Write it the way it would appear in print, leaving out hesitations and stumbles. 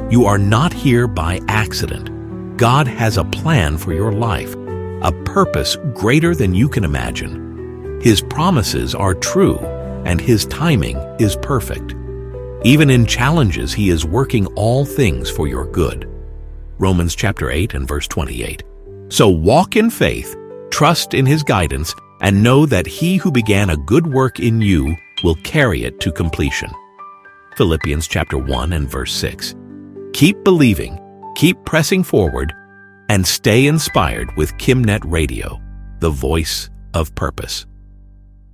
You are not here by accident. God has a plan for your life, a purpose greater than you can imagine. His promises are true, and His timing is perfect. Even in challenges, He is working all things for your good. Romans chapter 8 and verse 28. So walk in faith, trust in His guidance, and know that He who began a good work in you will carry it to completion. Philippians chapter 1 and verse 6. Keep believing, keep pressing forward, and stay inspired with KimNet Radio, the voice of purpose.